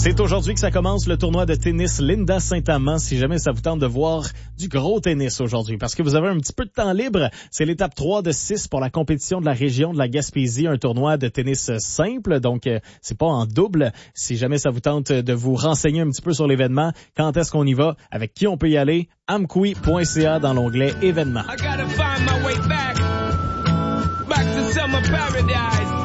C'est aujourd'hui que ça commence le tournoi de tennis Linda Saint-Amand, si jamais ça vous tente de voir du gros tennis aujourd'hui. Parce que vous avez un petit peu de temps libre, c'est l'étape 3 de 6 pour la compétition de la région de la Gaspésie, un tournoi de tennis simple, donc c'est pas en double. Si jamais ça vous tente de vous renseigner un petit peu sur l'événement, quand est-ce qu'on y va, avec qui on peut y aller, amqui.ca dans l'onglet événements. I gotta find my way back to summer paradise.